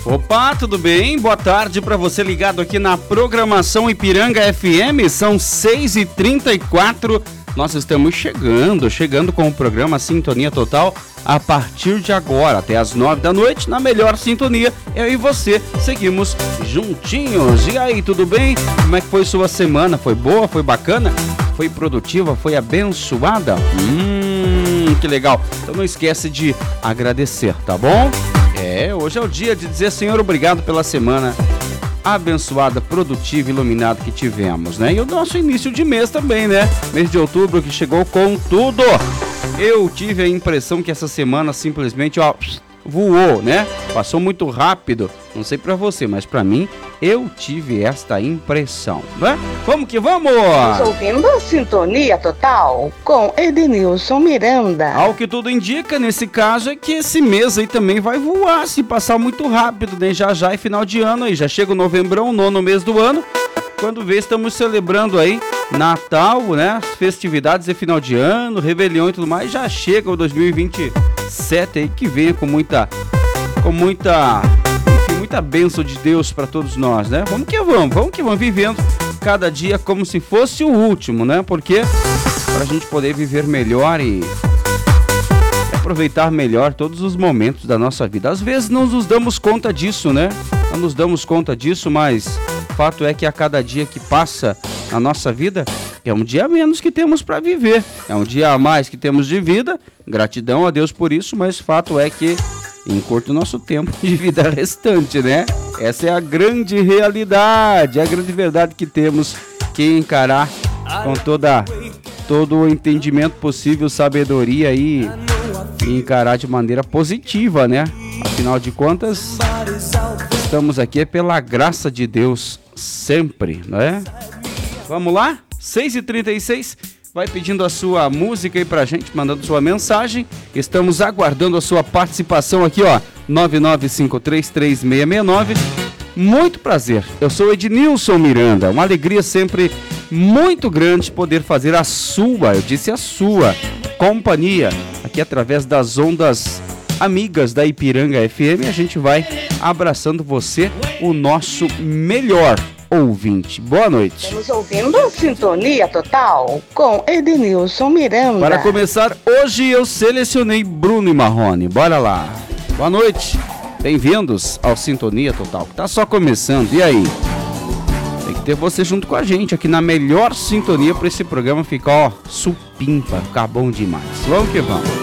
Opa, tudo bem? Boa tarde para você ligado aqui na programação Ipiranga FM, são 6h34. Nós estamos chegando com o programa Sintonia Total a partir de agora, até as 9 da noite, na melhor sintonia. Eu e você seguimos juntinhos. E aí, tudo bem? Como é que foi sua semana? Foi boa? Foi bacana? Foi produtiva? Foi abençoada? Que legal. Então não esquece de agradecer, tá bom? Hoje é o dia de dizer, Senhor, obrigado pela semana abençoada, produtiva e iluminada que tivemos, né? E o nosso início de mês também, né? Mês de outubro que chegou com tudo. Eu tive a impressão que essa semana simplesmente, voou, né? Passou muito rápido. Não sei pra você, mas pra mim, eu tive esta impressão, né? Vamos que vamos! Estamos ouvindo a Sintonia Total com Edenilson Miranda. Ao que tudo indica, nesse caso, é que esse mês aí também vai voar, se passar muito rápido, né? Já é final de ano aí, já chega o novembrão, 9º mês do ano. Quando vê, estamos celebrando aí Natal, né? Festividades de final de ano, Réveillon e tudo mais. Já chega o 2027 aí, que vem com muita bênção de Deus para todos nós, né? Vamos que vamos vivendo cada dia como se fosse o último, né? Porque para a gente poder viver melhor e aproveitar melhor todos os momentos da nossa vida. Às vezes não nos damos conta disso, né? Não nos damos conta disso, mas o fato é que a cada dia que passa na nossa vida é um dia a menos que temos para viver. É um dia a mais que temos de vida. Gratidão a Deus por isso, mas o fato é que encurta o nosso tempo de vida restante, né? Essa é a grande realidade, a grande verdade que temos que encarar com todo o entendimento possível, sabedoria e encarar de maneira positiva, né? Afinal de contas, estamos aqui pela graça de Deus sempre, né? Vamos lá? 6h36. Vai pedindo a sua música aí pra gente, mandando sua mensagem. Estamos aguardando a sua participação aqui, 99533669. Muito prazer, eu sou Edenilson Miranda. Uma alegria sempre muito grande poder fazer a sua companhia aqui através das ondas amigas da Ipiranga FM. A gente vai abraçando você, o nosso melhor ouvinte. Boa noite. Estamos ouvindo a Sintonia Total com Edenilson Miranda. Para começar, hoje eu selecionei Bruno e Marrone. Bora lá. Boa noite. Bem-vindos ao Sintonia Total, que tá só começando. E aí? Tem que ter você junto com a gente aqui na melhor sintonia para esse programa ficar, supimpa, ficar bom demais. Vamos que vamos.